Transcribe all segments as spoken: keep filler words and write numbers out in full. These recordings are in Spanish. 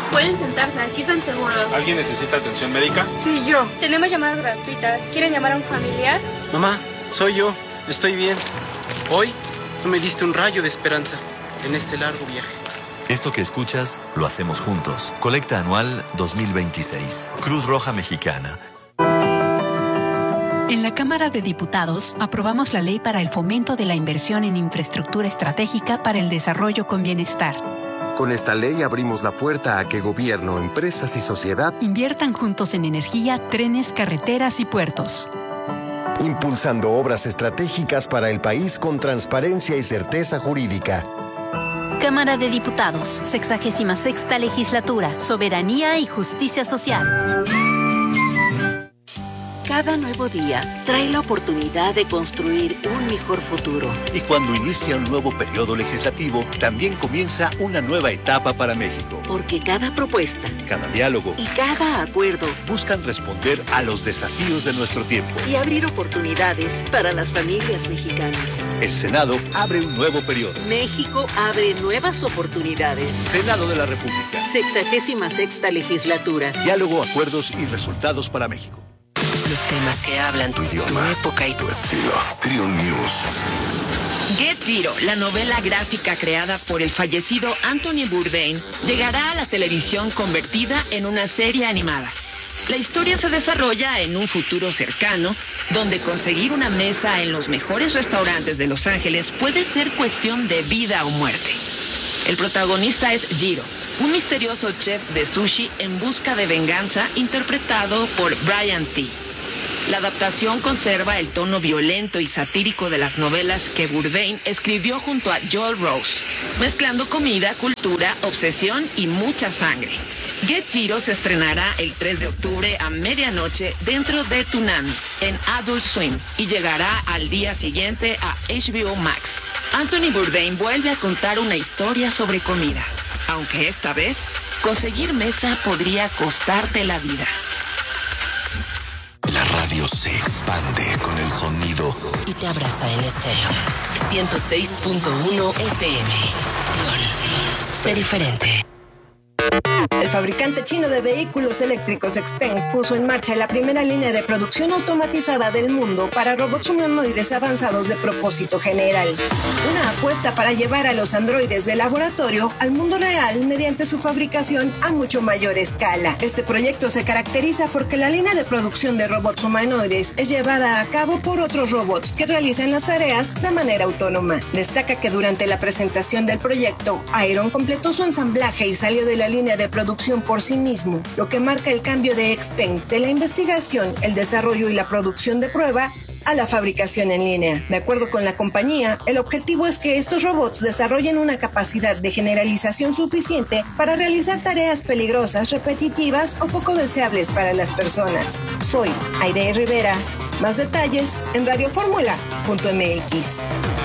Pueden sentarse, aquí están seguros. ¿Alguien necesita atención médica? Sí, yo. Tenemos llamadas gratuitas. ¿Quieren llamar a un familiar? Mamá, soy yo. Estoy bien. Hoy tú me diste un rayo de esperanza en este largo viaje. Esto que escuchas, lo hacemos juntos. Colecta anual dos mil veintiséis. Cruz Roja Mexicana. En la Cámara de Diputados aprobamos la ley para el fomento de la inversión en infraestructura estratégica para el desarrollo con bienestar. Con esta ley abrimos la puerta a que gobierno, empresas y sociedad inviertan juntos en energía, trenes, carreteras y puertos. Impulsando obras estratégicas para el país con transparencia y certeza jurídica. Cámara de Diputados, sexagésima sexta legislatura, soberanía y justicia social. Cada nuevo día trae la oportunidad de construir un mejor futuro. Y cuando inicia un nuevo periodo legislativo, también comienza una nueva etapa para México. Porque cada propuesta, cada diálogo y cada acuerdo buscan responder a los desafíos de nuestro tiempo y abrir oportunidades para las familias mexicanas. El Senado abre un nuevo periodo. México abre nuevas oportunidades. Senado de la República. Sexagésima sexta legislatura. Diálogo, acuerdos y resultados para México. Los temas que hablan tu idioma, tu época y tu estilo. Trio News. Get Giro, la novela gráfica creada por el fallecido Anthony Bourdain, llegará a la televisión convertida en una serie animada. La historia se desarrolla en un futuro cercano, donde conseguir una mesa en los mejores restaurantes de Los Ángeles puede ser cuestión de vida o muerte. El protagonista es Jiro, un misterioso chef de sushi en busca de venganza, interpretado por Brian T. La adaptación conserva el tono violento y satírico de las novelas que Bourdain escribió junto a Joel Rose, mezclando comida, cultura, obsesión y mucha sangre. Get Jiro se estrenará el tres de octubre a medianoche dentro de Toonami, en Adult Swim, y llegará al día siguiente a H B O Max. Anthony Bourdain vuelve a contar una historia sobre comida, aunque esta vez conseguir mesa podría costarte la vida. La radio se expande con el sonido y te abraza en estéreo. ciento seis punto uno F M. Sé diferente. El fabricante chino de vehículos eléctricos XPeng puso en marcha la primera línea de producción automatizada del mundo para robots humanoides avanzados de propósito general. Una apuesta para llevar a los androides de laboratorio al mundo real mediante su fabricación a mucho mayor escala. Este proyecto se caracteriza porque la línea de producción de robots humanoides es llevada a cabo por otros robots que realizan las tareas de manera autónoma. Destaca que durante la presentación del proyecto, Iron completó su ensamblaje y salió de la línea de producción por sí mismo, lo que marca el cambio de XPeng de la investigación, el desarrollo y la producción de prueba a la fabricación en línea. De acuerdo con la compañía, el objetivo es que estos robots desarrollen una capacidad de generalización suficiente para realizar tareas peligrosas, repetitivas o poco deseables para las personas. Soy Aide Rivera. Más detalles en radioformula punto m x.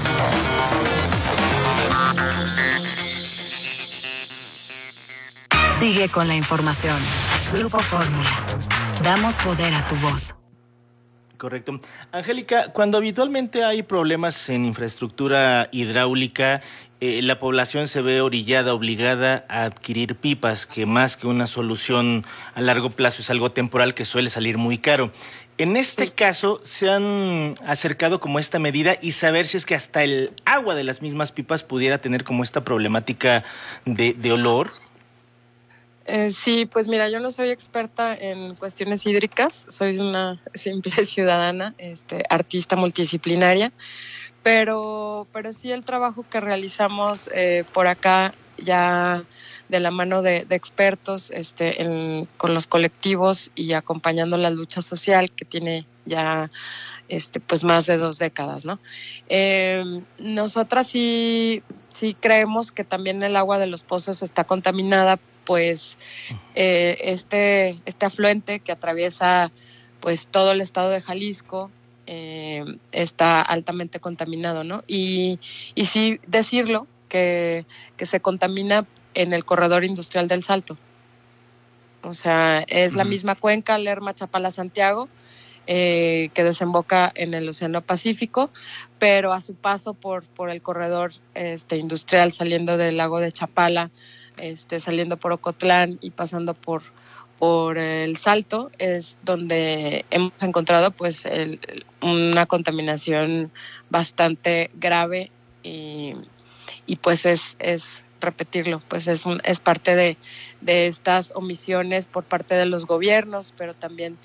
Sigue con la información. Grupo Fórmula. Damos poder a tu voz. Correcto. Angélica, cuando habitualmente hay problemas en infraestructura hidráulica, eh, la población se ve orillada, obligada a adquirir pipas, que más que una solución a largo plazo es algo temporal que suele salir muy caro. En este caso, se han acercado como esta medida y saber si es que hasta el agua de las mismas pipas pudiera tener como esta problemática de, de olor. Eh, sí, pues mira, yo no soy experta en cuestiones hídricas, soy una simple ciudadana, este, artista multidisciplinaria, pero, pero sí el trabajo que realizamos eh, por acá ya de la mano de, de expertos este, en, con los colectivos y acompañando la lucha social que tiene ya este, pues más de dos décadas, ¿no? Eh, nosotras sí, sí creemos que también el agua de los pozos está contaminada, pues eh, este, este afluente que atraviesa pues todo el estado de Jalisco eh, está altamente contaminado, ¿no? Y, y sí decirlo que, que se contamina en el corredor industrial del Salto. O sea, es uh-huh. la misma cuenca, Lerma, Chapala, Santiago, eh, que desemboca en el Océano Pacífico, pero a su paso por, por el corredor este, industrial saliendo del lago de Chapala este, saliendo por Ocotlán y pasando por, por el Salto, es donde hemos encontrado pues el, una contaminación bastante grave y, y pues es, es repetirlo, pues es, un, es parte de, de estas omisiones por parte de los gobiernos, pero también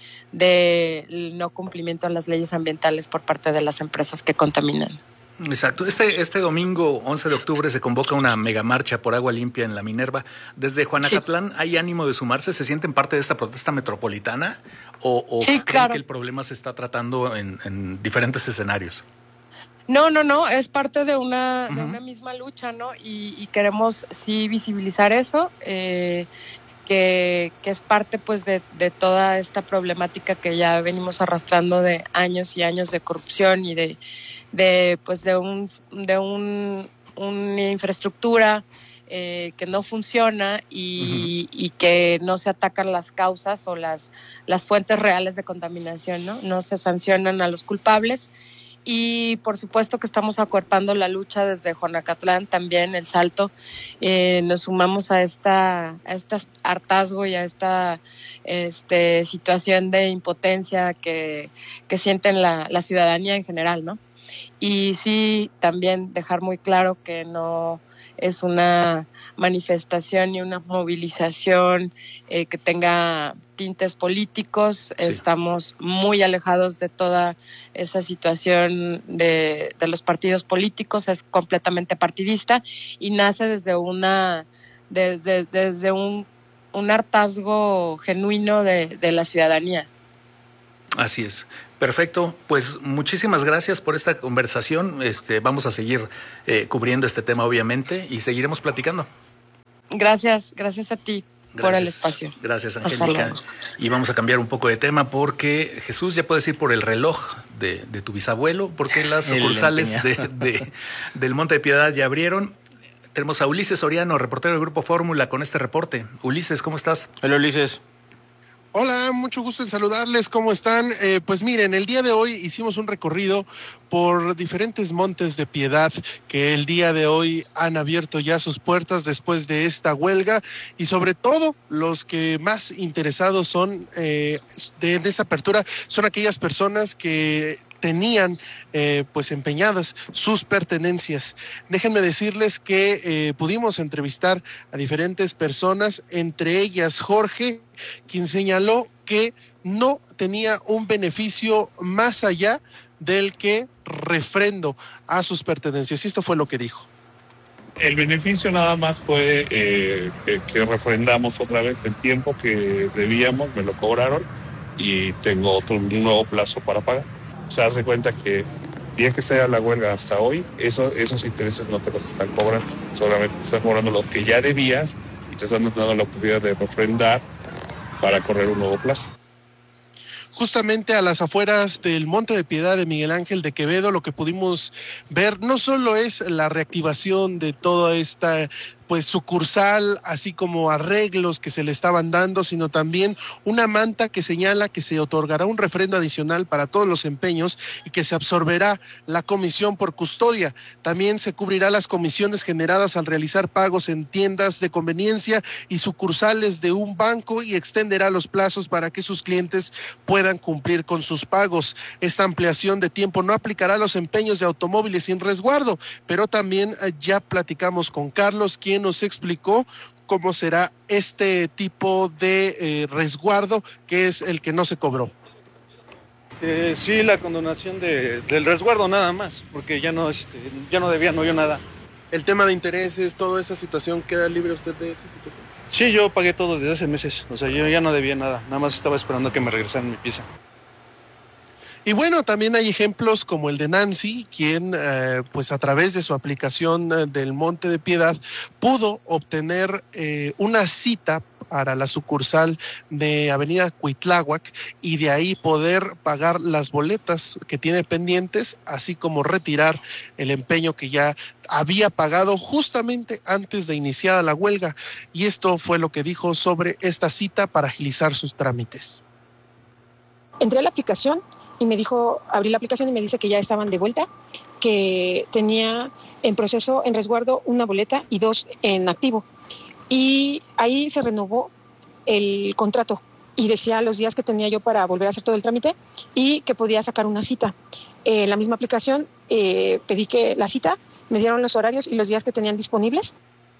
del no cumplimiento a las leyes ambientales por parte de las empresas que contaminan. Exacto. Este, este domingo once de octubre se convoca una megamarcha por agua limpia en la Minerva. Desde Juanacatlán, sí. ¿Hay ánimo de sumarse? ¿Se sienten parte de esta protesta metropolitana? ¿O, o sí, creen claro. que el problema se está tratando en, en diferentes escenarios? No, no, no, es parte de una, uh-huh. de una misma lucha, ¿no? Y, y queremos sí visibilizar eso, eh, que, que es parte pues de, de toda esta problemática que ya venimos arrastrando de años y años de corrupción y de de pues de un de un una infraestructura eh, que no funciona y, uh-huh. y que no se atacan las causas o las las fuentes reales de contaminación, no no se sancionan a los culpables. Y por supuesto que estamos acuerpando la lucha desde Juanacatlán, también el Salto, eh, nos sumamos a esta a este hartazgo y a esta este situación de impotencia que que sienten la la ciudadanía en general, ¿no? Y sí, también dejar muy claro que no es una manifestación ni una movilización eh, que tenga tintes políticos. Sí. Estamos muy alejados de toda esa situación de, de los partidos políticos, es completamente partidista y nace desde una desde, desde un, un hartazgo genuino de, de la ciudadanía. Así es. Perfecto, pues muchísimas gracias por esta conversación. Este, vamos a seguir eh, cubriendo este tema, obviamente, y seguiremos platicando. Gracias, gracias a ti gracias, por el espacio. Gracias, Angélica. Y vamos a cambiar un poco de tema porque, Jesús, ya puedes ir por el reloj de, de tu bisabuelo, porque las sucursales de, de, del Monte de Piedad ya abrieron. Tenemos a Ulises Soriano, reportero del Grupo Fórmula, con este reporte. Ulises, ¿cómo estás? Hola, Ulises. Hola, mucho gusto en saludarles, ¿cómo están? Eh, pues miren, el día de hoy hicimos un recorrido por diferentes montes de Piedad que el día de hoy han abierto ya sus puertas después de esta huelga y sobre todo los que más interesados son eh, de, de esta apertura son aquellas personas que tenían eh, pues empeñadas sus pertenencias. Déjenme decirles que eh, pudimos entrevistar a diferentes personas, entre ellas Jorge, quien señaló que no tenía un beneficio más allá del que refrendo a sus pertenencias. Y esto fue lo que dijo. El beneficio nada más fue eh, que, que refrendamos otra vez el tiempo que debíamos, me lo cobraron y tengo otro un nuevo plazo para pagar. Se hace cuenta que bien que sea la huelga hasta hoy, eso, esos intereses no te los están cobrando, solamente te están cobrando los que ya debías y te están dando la oportunidad de refrendar para correr un nuevo plazo. Justamente a las afueras del Monte de Piedad de Miguel Ángel de Quevedo, lo que pudimos ver no solo es la reactivación de toda esta pues sucursal, así como arreglos que se le estaban dando, sino también una manta que señala que se otorgará un refrendo adicional para todos los empeños y que se absorberá la comisión por custodia. También se cubrirá las comisiones generadas al realizar pagos en tiendas de conveniencia y sucursales de un banco y extenderá los plazos para que sus clientes puedan cumplir con sus pagos. Esta ampliación de tiempo no aplicará a los empeños de automóviles sin resguardo, pero también ya platicamos con Carlos, quien nos explicó cómo será este tipo de eh, resguardo, que es el que no se cobró. Eh, sí, la condonación de, del resguardo nada más, porque ya no, este, ya no debía, no vio nada. El tema de intereses, toda esa situación, ¿queda libre usted de esa situación? Sí, yo pagué todo desde hace meses, o sea, yo ya no debía nada, nada más estaba esperando que me regresaran mi pieza. Y bueno, también hay ejemplos como el de Nancy, quien eh, pues a través de su aplicación eh, del Monte de Piedad pudo obtener eh, una cita para la sucursal de Avenida Cuitláhuac y de ahí poder pagar las boletas que tiene pendientes, así como retirar el empeño que ya había pagado justamente antes de iniciada la huelga. Y esto fue lo que dijo sobre esta cita para agilizar sus trámites. Entré a la aplicación y me dijo, abrí la aplicación y me dice que ya estaban de vuelta, que tenía en proceso, en resguardo, una boleta y dos en activo. y ahí se renovó el contrato y decía los días que tenía yo para volver a hacer todo el trámite y que podía sacar una cita. En eh, la misma aplicación eh, pedí que la cita, me dieron los horarios y los días que tenían disponibles.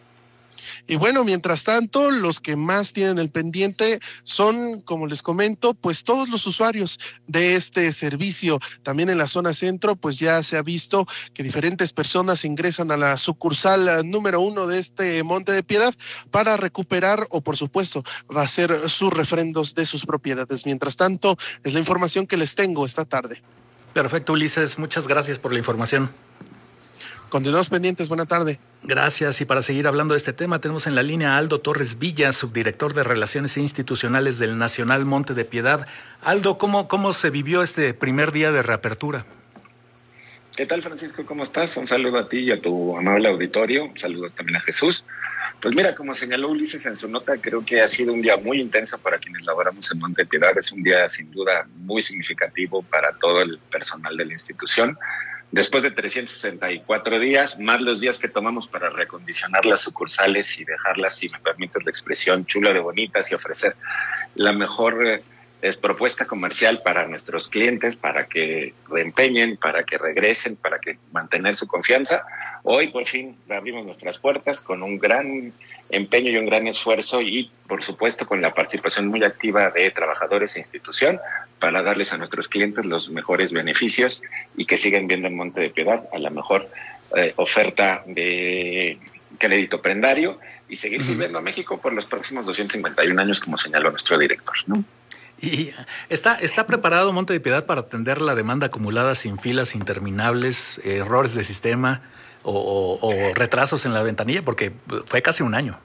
Y bueno, mientras tanto, los que más tienen el pendiente son, como les comento, pues todos los usuarios de este servicio. También en la zona centro, pues ya se ha visto que diferentes personas ingresan a la sucursal número uno de este Monte de Piedad para recuperar o, por supuesto, hacer sus refrendos de sus propiedades. Mientras tanto, es la información que les tengo esta tarde. Perfecto, Ulises. Muchas gracias por la información. Continuamos pendientes, buena tarde. Gracias, y para seguir hablando de este tema tenemos en la línea a Aldo Torres Villa, subdirector de Relaciones Institucionales del Nacional Monte de Piedad. Aldo, ¿cómo, cómo se vivió este primer día de reapertura? ¿Qué tal, Francisco? ¿Cómo estás? Un saludo a ti y a tu amable auditorio, un saludo también a Jesús. Pues mira, como señaló Ulises en su nota, creo que ha sido un día muy intenso para quienes laboramos en Monte de Piedad. Es un día sin duda muy significativo para todo el personal de la institución. Después de trescientos sesenta y cuatro días, más los días que tomamos para recondicionar las sucursales y dejarlas, si me permites la expresión, chula de bonitas y ofrecer la mejor eh, propuesta comercial para nuestros clientes, para que reempeñen, para que regresen, para que mantener su confianza. Hoy por fin abrimos nuestras puertas con un gran empeño y un gran esfuerzo y, por supuesto, con la participación muy activa de trabajadores e institución para darles a nuestros clientes los mejores beneficios y que sigan viendo en Monte de Piedad a la mejor eh, oferta de crédito prendario y seguir uh-huh. sirviendo a México por los próximos doscientos cincuenta y un años, como señaló nuestro director, ¿no? ¿Y está, está preparado Monte de Piedad para atender la demanda acumulada sin filas interminables, errores de sistema o, o, o retrasos en la ventanilla? Porque fue casi un año.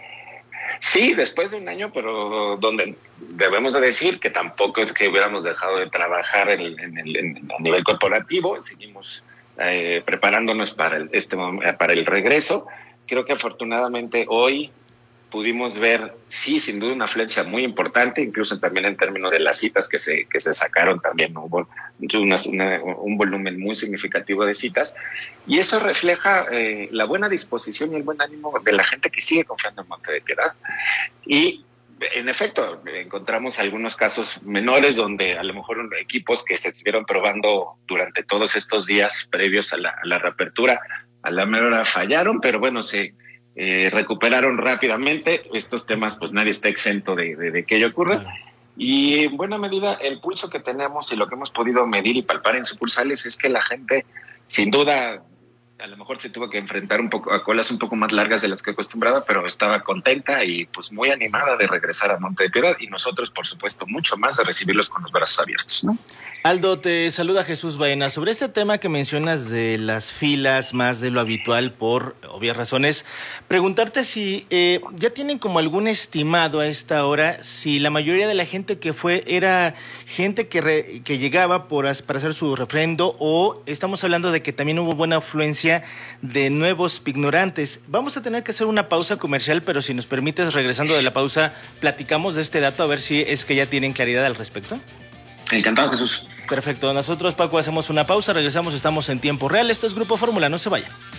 Sí, después de un año, pero donde debemos de decir que tampoco es que hubiéramos dejado de trabajar en, en, en, en, a nivel corporativo. Seguimos eh, preparándonos para el, este, para el regreso. Creo que afortunadamente hoy pudimos ver, sí, sin duda una afluencia muy importante, incluso también en términos de las citas que se que se sacaron, también hubo una, una, un volumen muy significativo de citas, y eso refleja eh, la buena disposición y el buen ánimo de la gente que sigue confiando en Monte de Piedad. Y en efecto, encontramos algunos casos menores donde a lo mejor equipos que se estuvieron probando durante todos estos días previos a la, a la reapertura, a la mera hora fallaron, pero bueno, se Eh, recuperaron rápidamente. Estos temas, pues nadie está exento de, de, de que ello ocurra. Claro. Y en buena medida el pulso que tenemos y lo que hemos podido medir y palpar en sucursales es que la gente, sin duda, a lo mejor se tuvo que enfrentar un poco a colas un poco más largas de las que acostumbraba, pero estaba contenta y pues muy animada de regresar a Monte de Piedad, y nosotros, por supuesto, mucho más de recibirlos con los brazos abiertos, ¿no? Aldo, te saluda Jesús Baena. Sobre este tema que mencionas de las filas más de lo habitual por obvias razones, preguntarte si eh, ya tienen como algún estimado a esta hora, si la mayoría de la gente que fue era gente que, re, que llegaba por, para hacer su refrendo, o estamos hablando de que también hubo buena afluencia de nuevos pignorantes. Vamos a tener que hacer una pausa comercial, pero si nos permites, regresando de la pausa, platicamos de este dato a ver si es que ya tienen claridad al respecto. Encantado, Jesús. Perfecto. Nosotros, Paco, hacemos una pausa, regresamos, estamos en tiempo real. Esto es Grupo Fórmula, no se vayan.